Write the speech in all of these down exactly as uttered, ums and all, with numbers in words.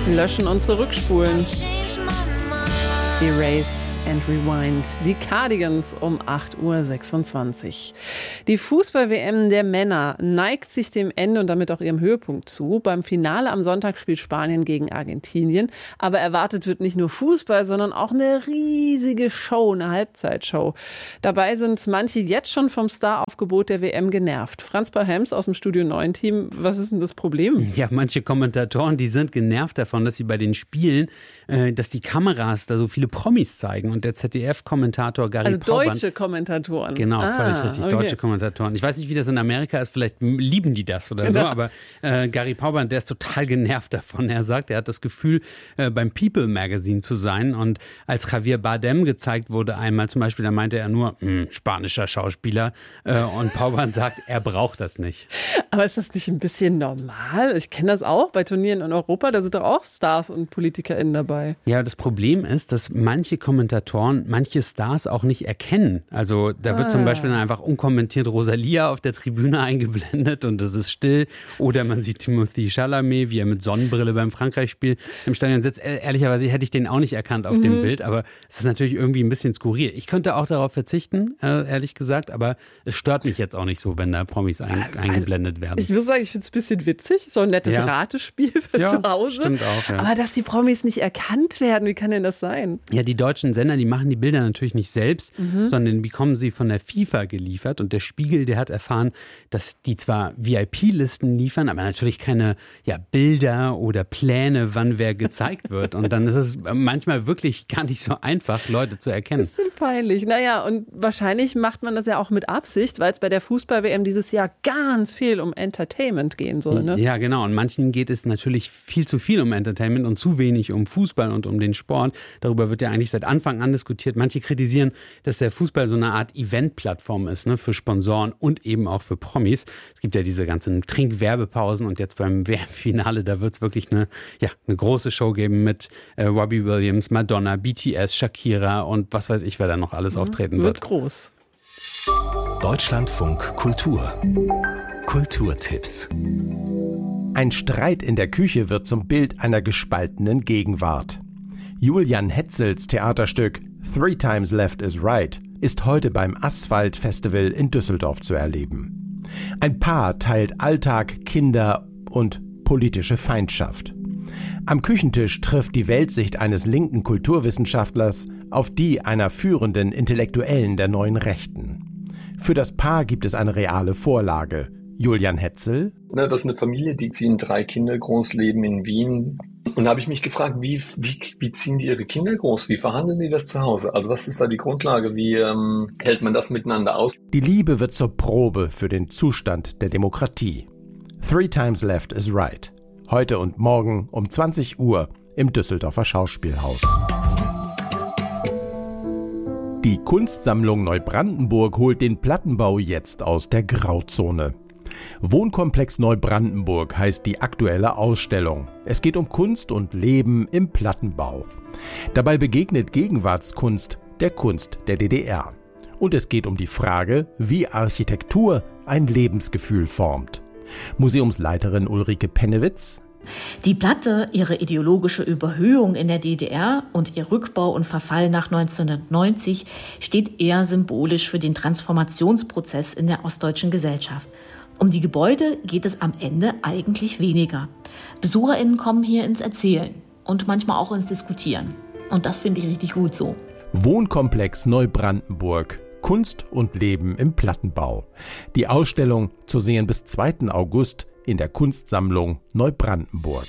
Löschen und zurückspulen. Erase and Rewind. Die Cardigans um acht Uhr sechsundzwanzig. Die Fußball-W M der Männer neigt sich dem Ende und damit auch ihrem Höhepunkt zu. Beim Finale am Sonntag spielt Spanien gegen Argentinien. Aber erwartet wird nicht nur Fußball, sondern auch eine riesige Show, eine Halbzeitshow. Dabei sind manche jetzt schon vom Staraufgebot der W M genervt. Franz Paul-Helms aus dem Studio neun Team, was ist denn das Problem? Ja, manche Kommentatoren, die sind genervt davon, dass sie bei den Spielen, äh, dass die Kameras da so viele Promis zeigen. Und der Z D F-Kommentator Gary Also Pauband, deutsche Kommentatoren. Genau, ah, völlig richtig, okay. deutsche Kommentatoren. Ich weiß nicht, wie das in Amerika ist, vielleicht lieben die das oder so, genau. aber äh, Gary Pauband, der ist total genervt davon. Er sagt, er hat das Gefühl, äh, beim People Magazine zu sein. Und als Javier Bardem gezeigt wurde einmal zum Beispiel, da meinte er nur, spanischer Schauspieler. Äh, und Pauband sagt, er braucht das nicht. Aber ist das nicht ein bisschen normal? Ich kenne das auch bei Turnieren in Europa, da sind doch auch Stars und PolitikerInnen dabei. Ja, das Problem ist, dass manche Kommentatoren manche Stars auch nicht erkennen. Also da wird ah. zum Beispiel dann einfach unkommentiert Rosalia auf der Tribüne eingeblendet und es ist still. Oder man sieht Timothée Chalamet, wie er mit Sonnenbrille beim Frankreich-Spiel im Stadion sitzt. Ehrlicherweise hätte ich den auch nicht erkannt auf mhm. dem Bild, aber es ist natürlich irgendwie ein bisschen skurril. Ich könnte auch darauf verzichten, äh, ehrlich gesagt, aber es stört mich jetzt auch nicht so, wenn da Promis ein, also, eingeblendet werden. Ich muss sagen, ich finde es ein bisschen witzig, so ein nettes ja. Ratespiel für ja, zu Hause. Stimmt auch, ja. Aber dass die Promis nicht erkannt werden, wie kann denn das sein? Ja, die deutschen Sender, die machen die Bilder natürlich nicht selbst, mhm. sondern bekommen sie von der FIFA geliefert. Und der Spiegel, der hat erfahren, dass die zwar V I P-Listen liefern, aber natürlich keine ja, Bilder oder Pläne, wann wer gezeigt wird. Und dann ist es manchmal wirklich gar nicht so einfach, Leute zu erkennen. Das ist peinlich. Naja, und wahrscheinlich macht man das ja auch mit Absicht, weil es bei der Fußball-W M dieses Jahr ganz viel um Entertainment gehen soll. Ne? Ja, genau. Und manchen geht es natürlich viel zu viel um Entertainment und zu wenig um Fußball und um den Sport. Darüber wird ja eigentlich seit Anfang an diskutiert. Manche kritisieren, dass der Fußball so eine Art Event-Plattform ist, ne, für Sponsoren und eben auch für Promis. Es gibt ja diese ganzen Trinkwerbepausen und jetzt beim W M-Finale, da wird es wirklich eine, ja, eine große Show geben mit äh, Robbie Williams, Madonna, B T S, Shakira und was weiß ich, wer da noch alles mhm, auftreten wird. Wird groß. Deutschlandfunk Kultur. Kulturtipps. Ein Streit in der Küche wird zum Bild einer gespaltenen Gegenwart. Julian Hetzels Theaterstück Three Times Left is Right ist heute beim Asphalt Festival in Düsseldorf zu erleben. Ein Paar teilt Alltag, Kinder und politische Feindschaft. Am Küchentisch trifft die Weltsicht eines linken Kulturwissenschaftlers auf die einer führenden Intellektuellen der neuen Rechten. Für das Paar gibt es eine reale Vorlage. Julian Hetzel. Das ist eine Familie, die ziehen drei Kinder groß, leben in Wien. Und da habe ich mich gefragt, wie, wie, wie ziehen die ihre Kinder groß? Wie verhandeln die das zu Hause? Also was ist da die Grundlage? Wie ähm, hält man das miteinander aus? Die Liebe wird zur Probe für den Zustand der Demokratie. Three Times Left is Right. Heute und morgen um zwanzig Uhr im Düsseldorfer Schauspielhaus. Die Kunstsammlung Neubrandenburg holt den Plattenbau jetzt aus der Grauzone. Wohnkomplex Neubrandenburg heißt die aktuelle Ausstellung. Es geht um Kunst und Leben im Plattenbau. Dabei begegnet Gegenwartskunst der Kunst der D D R. Und es geht um die Frage, wie Architektur ein Lebensgefühl formt. Museumsleiterin Ulrike Pennewitz. Die Platte, ihre ideologische Überhöhung in der D D R und ihr Rückbau und Verfall nach neunzehnhundertneunzig steht eher symbolisch für den Transformationsprozess in der ostdeutschen Gesellschaft. Um die Gebäude geht es am Ende eigentlich weniger. BesucherInnen kommen hier ins Erzählen und manchmal auch ins Diskutieren. Und das finde ich richtig gut so. Wohnkomplex Neubrandenburg. Kunst und Leben im Plattenbau. Die Ausstellung zu sehen bis zweiten August in der Kunstsammlung Neubrandenburg.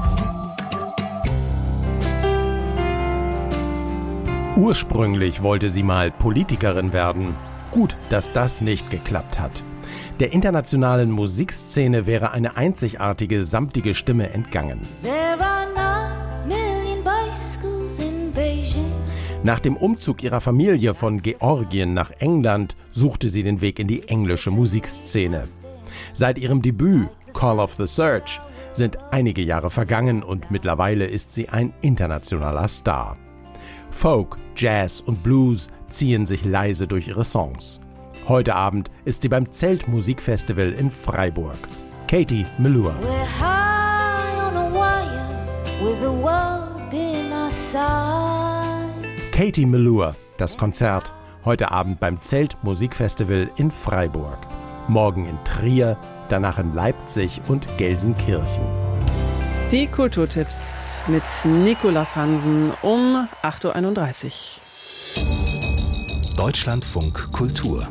Ursprünglich wollte sie mal Politikerin werden. Gut, dass das nicht geklappt hat. Der internationalen Musikszene wäre eine einzigartige, samtige Stimme entgangen. Nach dem Umzug ihrer Familie von Georgien nach England suchte sie den Weg in die englische Musikszene. Seit ihrem Debüt Call of the Search sind einige Jahre vergangen und mittlerweile ist sie ein internationaler Star. Folk, Jazz und Blues ziehen sich leise durch ihre Songs. Heute Abend ist sie beim Zeltmusikfestival in Freiburg. Katie Melua. We're high on a wire feel the world in our sight. Katie Melua, das Konzert. Heute Abend beim Zelt Musikfestival in Freiburg. Morgen in Trier, danach in Leipzig und Gelsenkirchen. Die Kulturtipps mit Nicolas Hansen um acht Uhr einunddreißig. Deutschlandfunk Kultur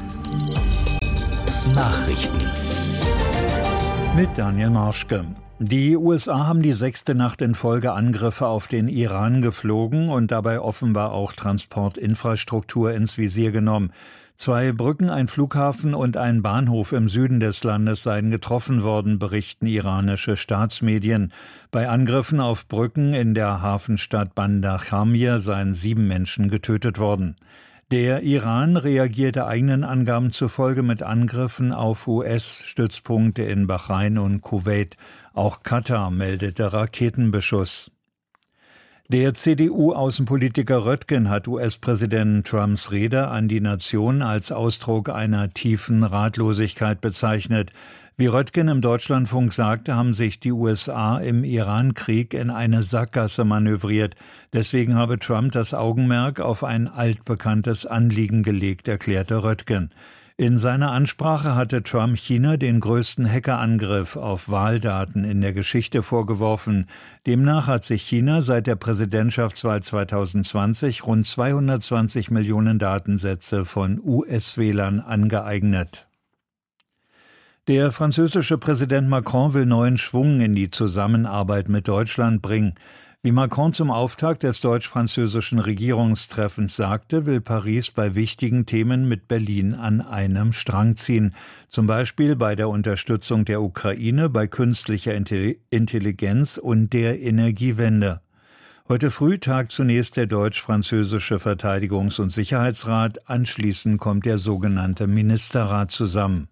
Nachrichten mit Daniel Marschke. Die U S A haben die sechste Nacht in Folge Angriffe auf den Iran geflogen und dabei offenbar auch Transportinfrastruktur ins Visier genommen. Zwei Brücken, ein Flughafen und ein Bahnhof im Süden des Landes seien getroffen worden, berichten iranische Staatsmedien. Bei Angriffen auf Brücken in der Hafenstadt Bandar Khamir seien sieben Menschen getötet worden. Der Iran reagierte eigenen Angaben zufolge mit Angriffen auf U S-Stützpunkte in Bahrain und Kuwait. Auch Katar meldete Raketenbeschuss. Der C D U-Außenpolitiker Röttgen hat U S-Präsident Trumps Rede an die Nation als Ausdruck einer tiefen Ratlosigkeit bezeichnet. Wie Röttgen im Deutschlandfunk sagte, haben sich die U S A im Iran-Krieg in eine Sackgasse manövriert. Deswegen habe Trump das Augenmerk auf ein altbekanntes Anliegen gelegt, erklärte Röttgen. In seiner Ansprache hatte Trump China den größten Hackerangriff auf Wahldaten in der Geschichte vorgeworfen. Demnach hat sich China seit der Präsidentschaftswahl zweitausendzwanzig rund zweihundertzwanzig Millionen Datensätze von U S-Wählern angeeignet. Der französische Präsident Macron will neuen Schwung in die Zusammenarbeit mit Deutschland bringen. Wie Macron zum Auftakt des deutsch-französischen Regierungstreffens sagte, will Paris bei wichtigen Themen mit Berlin an einem Strang ziehen. Zum Beispiel bei der Unterstützung der Ukraine, bei künstlicher Intelligenz und der Energiewende. Heute früh tagt zunächst der deutsch-französische Verteidigungs- und Sicherheitsrat. Anschließend kommt der sogenannte Ministerrat zusammen.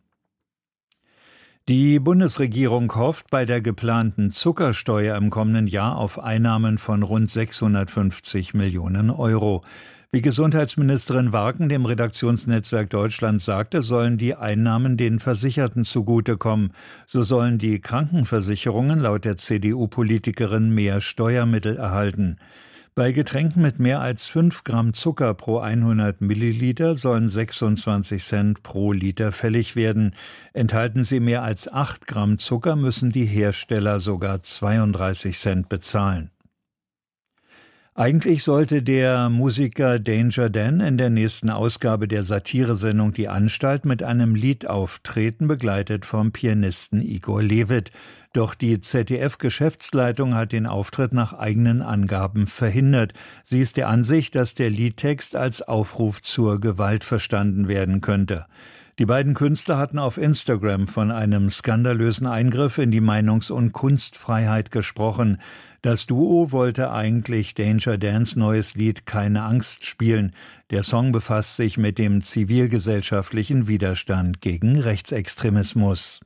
Die Bundesregierung hofft bei der geplanten Zuckersteuer im kommenden Jahr auf Einnahmen von rund sechshundertfünfzig Millionen Euro. Wie Gesundheitsministerin Warken dem Redaktionsnetzwerk Deutschland sagte, sollen die Einnahmen den Versicherten zugutekommen. So sollen die Krankenversicherungen laut der C D U-Politikerin mehr Steuermittel erhalten. Bei Getränken mit mehr als fünf Gramm Zucker pro hundert Milliliter sollen sechsundzwanzig Cent pro Liter fällig werden. Enthalten sie mehr als acht Gramm Zucker, müssen die Hersteller sogar zweiunddreißig Cent bezahlen. Eigentlich sollte der Musiker Danger Dan in der nächsten Ausgabe der Satiresendung Die Anstalt mit einem Lied auftreten, begleitet vom Pianisten Igor Levit. Doch die Z D F-Geschäftsleitung hat den Auftritt nach eigenen Angaben verhindert. Sie ist der Ansicht, dass der Liedtext als Aufruf zur Gewalt verstanden werden könnte. Die beiden Künstler hatten auf Instagram von einem skandalösen Eingriff in die Meinungs- und Kunstfreiheit gesprochen. Das Duo wollte eigentlich Danger Dans neues Lied Keine Angst spielen. Der Song befasst sich mit dem zivilgesellschaftlichen Widerstand gegen Rechtsextremismus.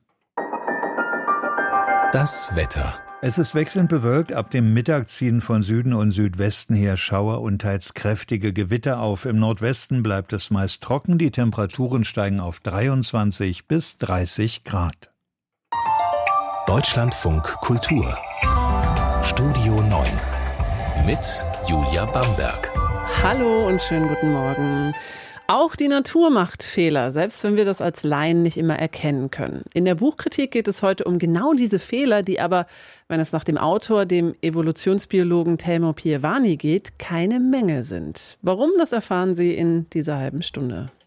Das Wetter. Es ist wechselnd bewölkt, ab dem Mittag ziehen von Süden und Südwesten her Schauer und teils kräftige Gewitter auf. Im Nordwesten bleibt es meist trocken, die Temperaturen steigen auf dreiundzwanzig bis dreißig Grad. Deutschlandfunk Kultur Studio neun mit Julia Bamberg. Hallo und schönen guten Morgen. Auch die Natur macht Fehler, selbst wenn wir das als Laien nicht immer erkennen können. In der Buchkritik geht es heute um genau diese Fehler, die aber, wenn es nach dem Autor, dem Evolutionsbiologen Telmo Pievani geht, keine Menge sind. Warum, das erfahren Sie in dieser halben Stunde.